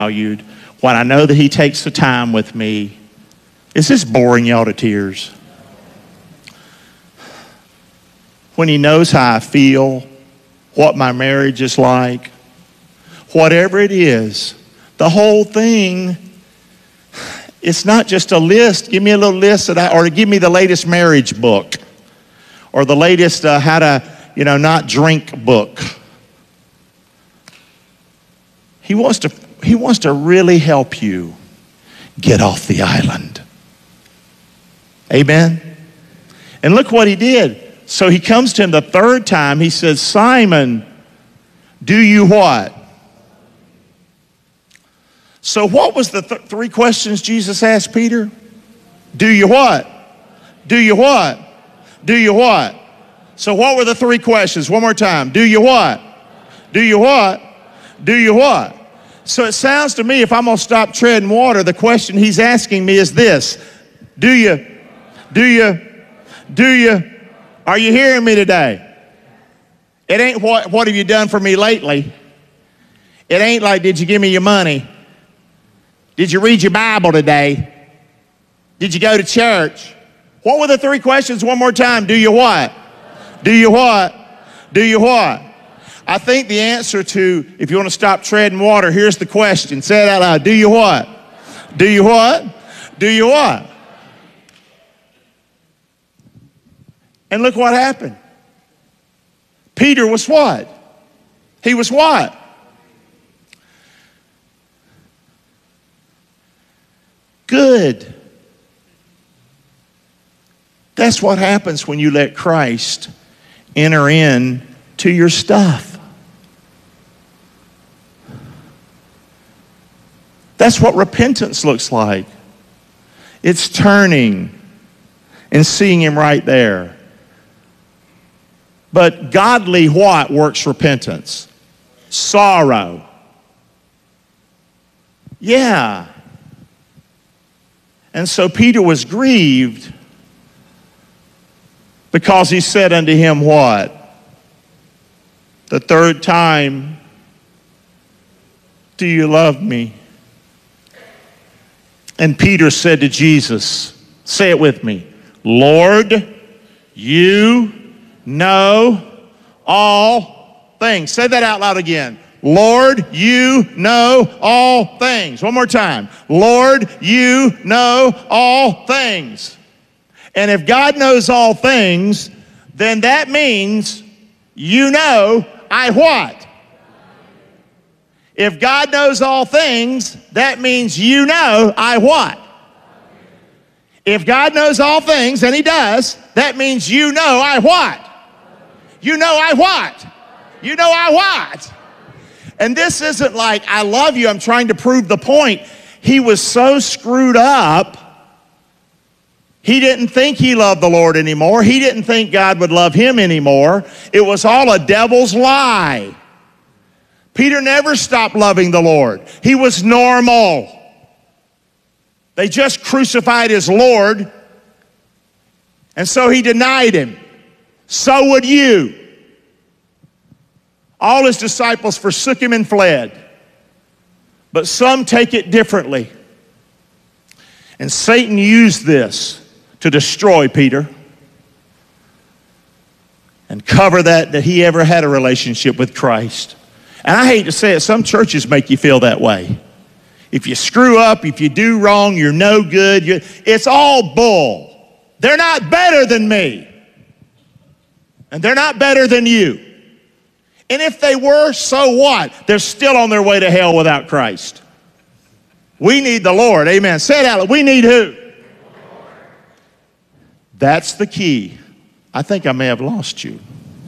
valued, when I know that he takes the time with me. Is this boring y'all to tears? When he knows how I feel, what my marriage is like, whatever it is, the whole thing, it's not just a list. Give me a little list or give me the latest marriage book or the latest how to, not drink book. He wants to really help you get off the island. Amen? And look what he did. So he comes to him the third time. He says, Simon, do you what? So what was the three questions Jesus asked Peter? Do you what? Do you what? Do you what? So what were the three questions? One more time. Do you what? Do you what? Do you what? So it sounds to me, if I'm going to stop treading water, the question he's asking me is this. Do you? Do you? Do you? Are you hearing me today? It ain't what have you done for me lately? It ain't like, did you give me your money? Did you read your Bible today? Did you go to church? What were the three questions? One more time. Do you what? Do you what? Do you what? I think the answer to, if you want to stop treading water, here's the question. Say it out loud. Do you what? Do you what? Do you what? And look what happened. Peter was what? He was what? Good. That's what happens when you let Christ enter in to your stuff. That's what repentance looks like. It's turning and seeing him right there. But godly what works repentance? Sorrow. Yeah. And so Peter was grieved because he said unto him what? The third time, do you love me? And Peter said to Jesus, say it with me, Lord, you know all things. Say that out loud again. Lord, you know all things. One more time. Lord, you know all things. And if God knows all things, then that means you know I what? If God knows all things, that means you know I what? If God knows all things, and he does, that means you know I what? You know I what? You know I what? And this isn't like, I love you, I'm trying to prove the point. He was so screwed up, he didn't think he loved the Lord anymore. He didn't think God would love him anymore. It was all a devil's lie. Peter never stopped loving the Lord. He was normal. They just crucified his Lord, and so he denied him. So would you. All his disciples forsook him and fled. But some take it differently. And Satan used this to destroy Peter and cover that he ever had a relationship with Christ. And I hate to say it, some churches make you feel that way. If you screw up, if you do wrong, you're no good. It's all bull. They're not better than me. And they're not better than you. And if they were, so what? They're still on their way to hell without Christ. We need the Lord. Amen. Say it out loud. We need who? That's the key. I think I may have lost you.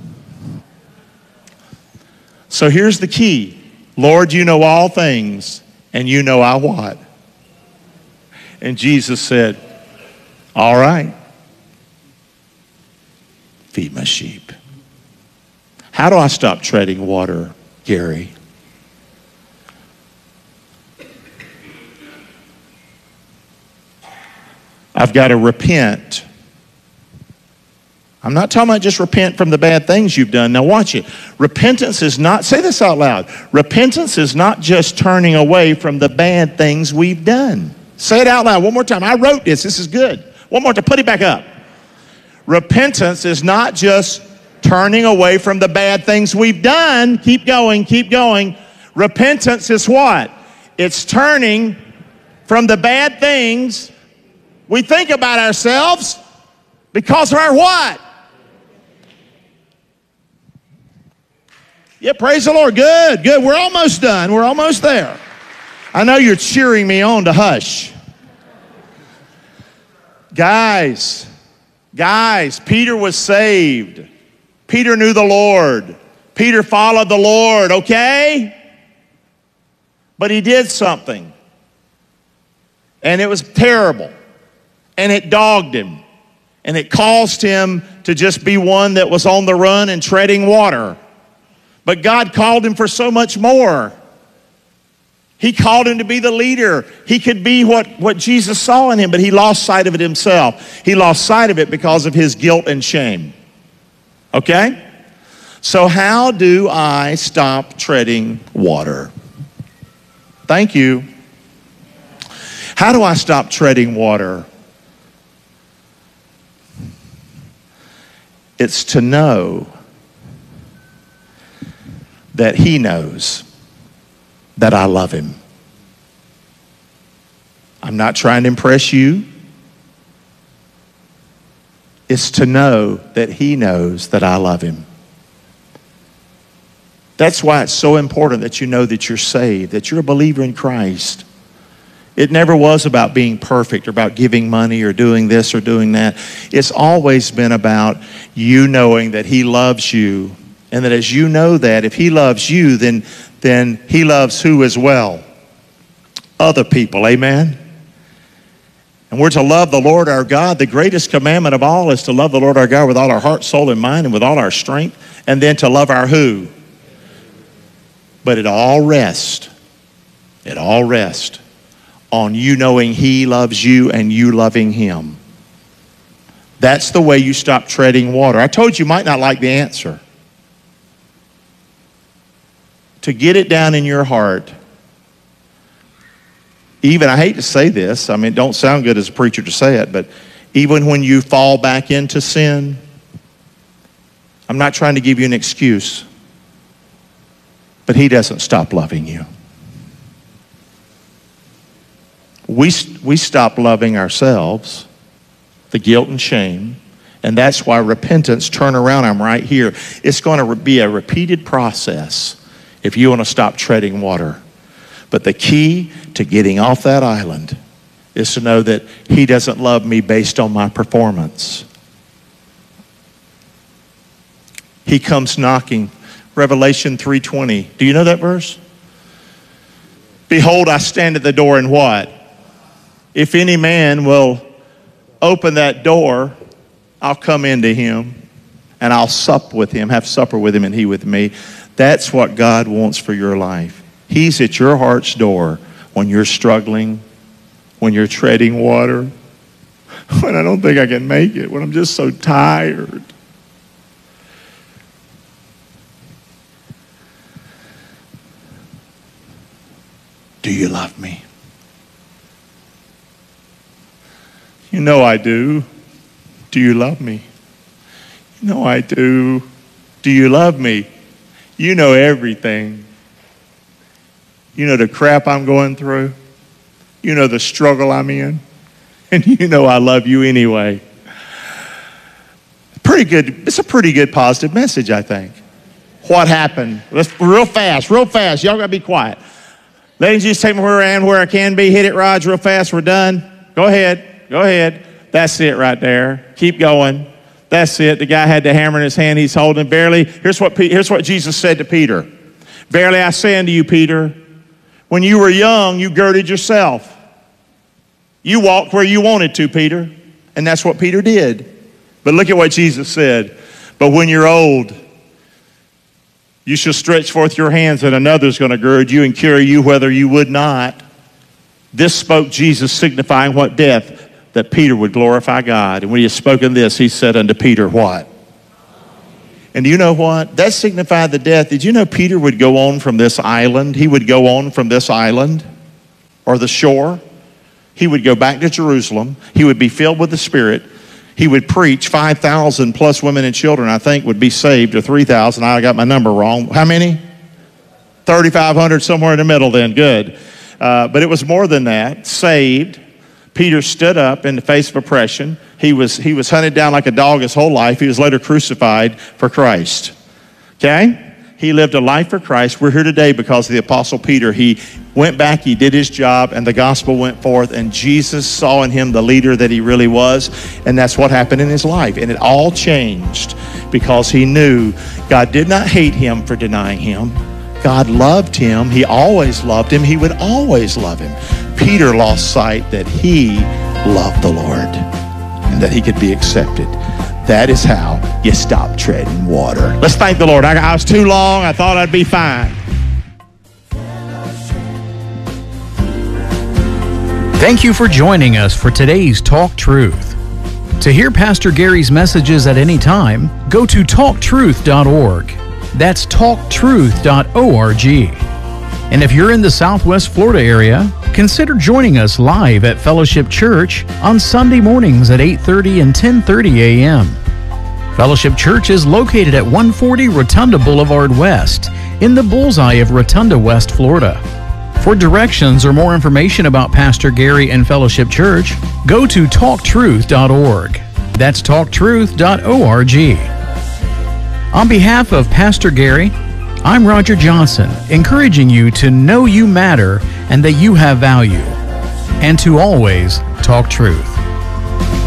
So here's the key. Lord, you know all things, and you know I what? And Jesus said, all right. Feed my sheep. How do I stop treading water, Gary? I've got to repent. I'm not talking about just repent from the bad things you've done. Now watch it. Repentance is not, say this out loud. Repentance is not just turning away from the bad things we've done. Say it out loud one more time. I wrote this. This is good. One more time. Put it back up. Repentance is not just turning away from the bad things we've done. Keep going, keep going. Repentance is what? It's turning from the bad things we think about ourselves because of our what? Yeah, praise the Lord. Good, good. We're almost done. We're almost there. I know you're cheering me on to hush. Guys, Peter was saved. Peter knew the Lord. Peter followed the Lord, okay? But he did something. And it was terrible. And it dogged him. And it caused him to just be one that was on the run and treading water. But God called him for so much more. He called him to be the leader. He could be what Jesus saw in him, but he lost sight of it himself. He lost sight of it because of his guilt and shame. Okay? So how do I stop treading water? Thank you. How do I stop treading water? It's to know that he knows that I love him. I'm not trying to impress you. It's to know that he knows that I love him. That's why it's so important that you know that you're saved, that you're a believer in Christ. It never was about being perfect or about giving money or doing this or doing that. It's always been about you knowing that he loves you, and that as you know that, if he loves you, then he loves who as well? Other people, amen? And we're to love the Lord our God. The greatest commandment of all is to love the Lord our God with all our heart, soul, and mind, and with all our strength, and then to love our who? But it all rests on you knowing he loves you and you loving him. That's the way you stop treading water. I told you might not like the answer. To get it down in your heart, even, I hate to say this, I mean, it don't sound good as a preacher to say it, but even when you fall back into sin, I'm not trying to give you an excuse, but he doesn't stop loving you. We stop loving ourselves, the guilt and shame, and that's why repentance, turn around, I'm right here. It's going to be a repeated process if you want to stop treading water. But the key to getting off that island is to know that he doesn't love me based on my performance. He comes knocking. Revelation 3:20. Do you know that verse? Behold, I stand at the door and what? If any man will open that door, I'll come into him and I'll sup with him, have supper with him and he with me. That's what God wants for your life. He's at your heart's door when you're struggling, when you're treading water, when I don't think I can make it, when I'm just so tired. Do you love me? You know I do. Do you love me? You know I do. Do you love me? You know everything. You know the crap I'm going through. You know the struggle I'm in. And you know I love you anyway. Pretty good. It's a pretty good positive message, I think. What happened? Let's real fast. Y'all got to be quiet. Ladies, just take me where I am, where I can be. Hit it, Raj, real fast. We're done. Go ahead. That's it right there. Keep going. That's it. The guy had the hammer in his hand. He's holding it. Verily, here's what Jesus said to Peter. Verily, I say unto you, Peter, when you were young, you girded yourself. You walked where you wanted to, Peter. And that's what Peter did. But look at what Jesus said. But when you're old, you shall stretch forth your hands, and another's going to gird you and carry you whether you would not. This spoke Jesus, signifying what death? That Peter would glorify God. And when he had spoken this, he said unto Peter, what? And you know what? That signified the death. Did you know Peter would go on from this island? He would go on from this island or the shore. He would go back to Jerusalem. He would be filled with the Spirit. He would preach. 5,000 plus women and children, I think, would be saved, or 3,000. I got my number wrong. How many? 3,500, somewhere in the middle then. Good. But it was more than that. Saved. Peter stood up in the face of oppression. He was hunted down like a dog his whole life. He was later crucified for Christ. Okay? He lived a life for Christ. We're here today because of the Apostle Peter. He went back, he did his job, and the gospel went forth, and Jesus saw in him the leader that he really was, and that's what happened in his life. And it all changed because he knew God did not hate him for denying him. God loved him. He always loved him. He would always love him. Peter lost sight that he loved the Lord and that he could be accepted. That is how you stop treading water. Let's thank the Lord. I was too long. I thought I'd be fine. Thank you for joining us for today's Talk Truth. To hear Pastor Gary's messages at any time, go to talktruth.org. That's talktruth.org. And if you're in the Southwest Florida area, consider joining us live at Fellowship Church on Sunday mornings at 8:30 and 10:30 a.m. Fellowship Church is located at 140 Rotunda Boulevard West in the bullseye of Rotunda, West Florida. For directions or more information about Pastor Gary and Fellowship Church, go to talktruth.org. That's talktruth.org. On behalf of Pastor Gary, I'm Roger Johnson, encouraging you to know you matter and that you have value, and to always talk truth.